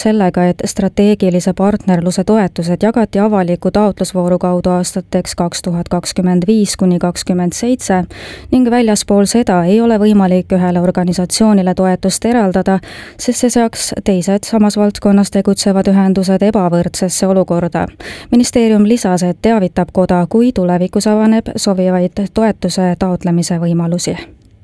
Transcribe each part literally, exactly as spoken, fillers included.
sellega, et strateegilise partnerluse toetused jagati avaliku taotlusvooru kaudu aastateks kaks tuhat kakskümmend viis kuni kakskümmend seitse ning väljaspool seda ei ole võimalik ühele organisatsioonile toetust eraldada, sest see seaks teised samas valdkonnas tegutsevad ühendused ebavõrdsesse olukorda. Ministeerium lisas, et teavitab koda, kui tulevikus avaneb sobivaid toetuse taotlemise võimalusi.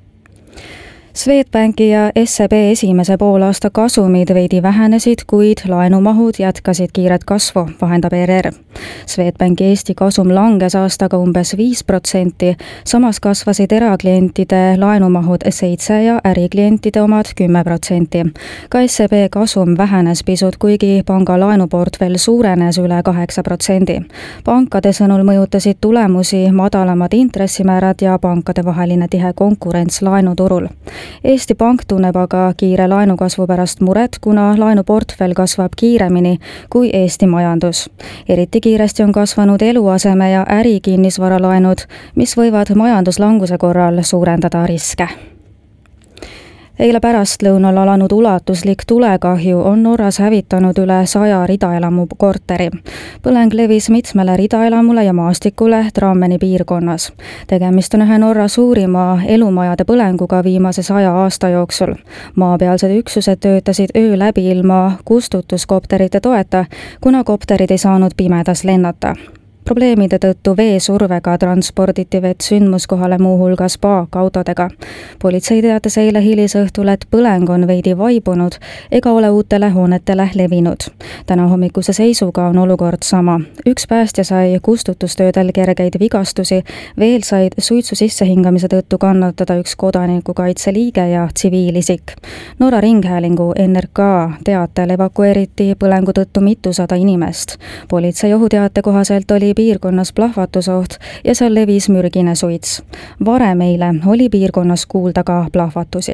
Swedbanki ja S E B esimese poolaasta kasumid veidi vähenesid, kuid laenumahud jätkasid kiiret kasvu, vahendab E R R. Swedbanki Eesti kasum langes aastaga umbes viis protsenti, samas kasvasid eraklientide laenumahud seitse ja äriklientide omad kümme protsenti. Ka S E B kasum vähenes pisut, kuigi panga laenuportfell suurenes üle kaheksa protsendi. Pankade sõnul mõjutasid tulemusi madalamad intressimäärad ja pankade vaheline tihe konkurents laenuturul. Eesti Pank tunneb aga kiire laenukasvu pärast muret, kuna laenuportfell kasvab kiiremini kui Eesti majandus. Eriti kiiresti on kasvanud eluaseme ja ärikinnisvaralaenud, mis võivad majanduslanguse korral suurendada riske. Eile pärastlõunal alanud ulatuslik tulekahju on Norras hävitanud üle saja ridaelamu korteri. Põleng levis mitmele ridaelamule ja maastikule Drammeni piirkonnas. Tegemist on ühe Norra suurima elumajade põlenguga viimase saja aasta jooksul. Maapealsed üksused töötasid öö läbi ilma kustutuskopterite toeta, kuna kopterid ei saanud pimedas lennata. Probleemide tõttu veesurvega transporditi vett sündmuskohale muuhulgas paakautodega. Politsei teatas eile hilisõhtul, et põleng on veidi vaibunud ega ole uutele hoonetele levinud. Täna hommikuse seisuga on olukord sama. Üks päästja sai kustutustöödel kergeid vigastusi, veel said suitsu sissehingamise tõttu kannatada üks kodanikukaitse liige ja tsiviilisik. Norra Ringhäälingu N R K teatel evakueeriti põlengu tõttu mitusada inimest. Politsei ohuteate kohaselt oli piirkonnas plahvatusoht ja seal levis mürgine suits. Varem eile oli piirkonnas kuulda ka plahvatusi.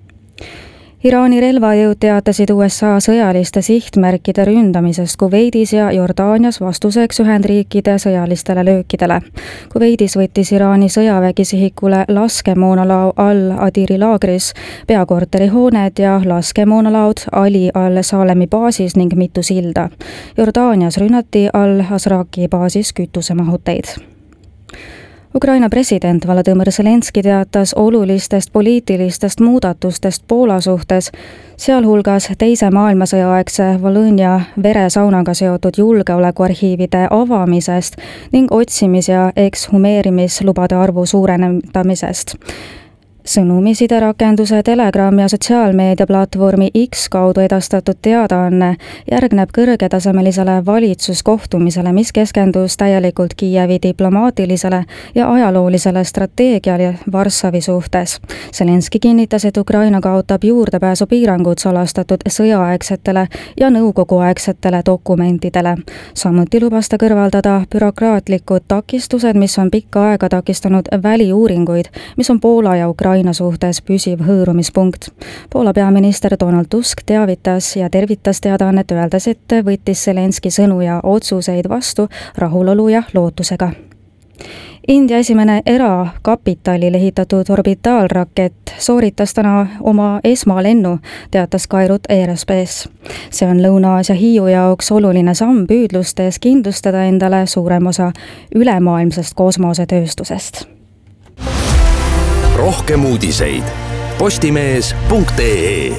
Iraani relvajõud teatasid U S A sõjaliste sihtmärkide ründamisest Kuveidis ja Jordaanias vastuseks Ühendriikide sõjalistele löökidele. Kuveidis võttis Iraani sõjavägi sihikule laskemoonalao Al-Adiri laagris, peakorteri hooned ja laskemoonalaud Ali al-Salemi baasis ning mitu silda. Jordaanias rünnati Al-Azraqi baasis kütusemahuteid. Ukraina president Volodõmõr Zelenski teatas olulistest poliitilistest muudatustest Poola suhtes, sealhulgas teise maailmasõjaaegse Volõnia veresaunaga seotud julgeolekuarhiivide avamisest ning otsimis- ja ekshumeerimislubade arvu suurendamisest. Sõnumi siderakenduse Telegram ja sotsiaalmeediaplatvormi X kaudu edastatud teadaanne järgneb kõrgetasemelisele valitsuskohtumisele, mis keskendus täielikult Kiievi diplomaatilisele ja ajaloolisele strateegiale Varssavi suhtes. Zelenski kinnitas, et Ukraina kaotab juurdepääsu piirangud salastatud sõjaaegsetele ja nõukoguaegsetele dokumentidele. Samuti lubas ta kõrvaldada bürokraatlikud takistused, mis on pikka aega takistanud väliuuringuid, mis on Poola ja Ukraina suhtes püsiv hõõrumispunkt. Poola peaminister Donald Tusk teavitas ja tervitas teadaannet, öeldes, et võttis Zelenski sõnu ja otsuseid vastu rahulolu ja lootusega. India esimene erakapitalil ehitatud orbitaalrakett sooritas täna oma esmalennu, teatas Kairut Aerospace. See on Lõuna-Aasia Hiiu jaoks oluline samm püüdlustes kindlustada endale suurem osa ülemaailmsest kosmosetööstusest. Rohkem uudiseid postimees punkt ee.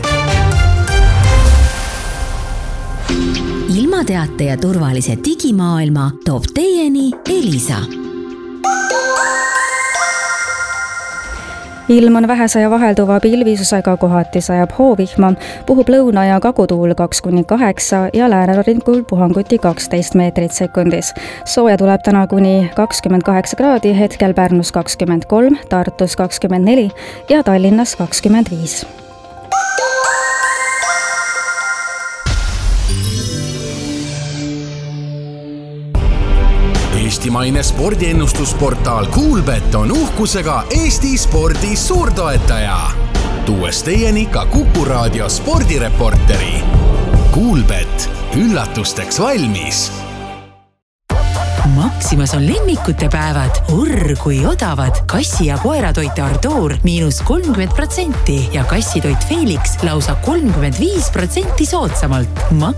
Ilmateate ja turvalise digimaailma toob teieni Elisa. Ilm on vähese ja vahelduva pilvisusega, kohati sajab hoovihma, puhub lõuna- ja kagutuul kaks kuni kaheksa ja läänerarnikul puhanguti kaksteist meetrit sekundis. Sooja tuleb täna kuni kakskümmend kaheksa kraadi, hetkel Pärnus kakskümmend kolm, Tartus kakskümmend neli ja Tallinnas kakskümmend viis. Eestimaine spordiennustusportaal Kuulbet on uhkusega Eesti spordi suurtoetaja. Tuues teieni ka Kuku Raadio spordireporteri. Kuulbet, üllatusteks valmis. Maximas on lemmikute päevad. Urr, kui odavad. Kassi- ja koeratoit Artur miinus kolmkümmend protsenti ja kassitoit Felix lausa kolmkümmend viis protsenti soodsamalt.